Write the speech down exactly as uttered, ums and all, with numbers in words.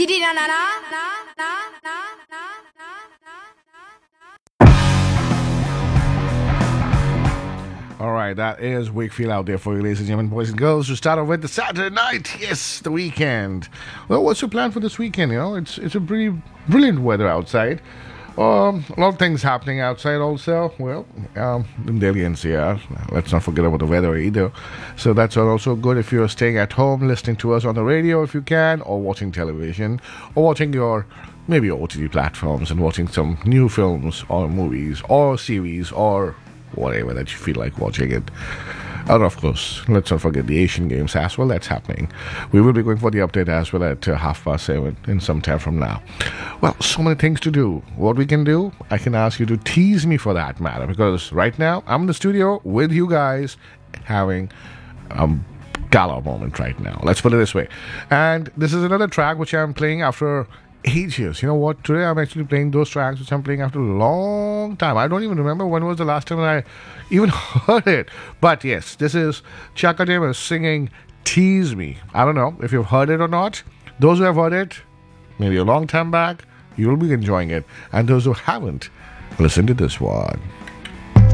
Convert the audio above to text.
Didi na na na na na na na All right, that is Wakefield out there for you, ladies and gentlemen, boys and girls. To start off with the Saturday night, yes, the weekend. Well, what's your plan for this weekend? You know, it's it's a pretty brilliant weather outside. Um, a lot of things happening outside also. Well, um, in Delhi N C R, let's not forget about the weather either. So that's also good if you're staying at home, listening to us on the radio if you can, or watching television, or watching your maybe O T T platforms and watching some new films or movies or series or whatever that you feel like watching it. And of course, let's not forget the Asian Games as well. That's happening. We will be going for the update as well at uh, half past seven in some time from now. Well, so many things to do. What we can do, I can ask you to tease me for that matter, because right now I'm in the studio with you guys having a gala moment right now. Let's put it this way. And this is another track which I'm playing after ages. You know what? Today I'm actually playing those tracks which I'm playing after a long time. I don't even remember when was the last time I even heard it. But yes, this is Chaka Demus singing Tease Me. I don't know if you've heard it or not. Those who have heard it, maybe a long time back, you'll be enjoying it. And those who haven't, listen to this one.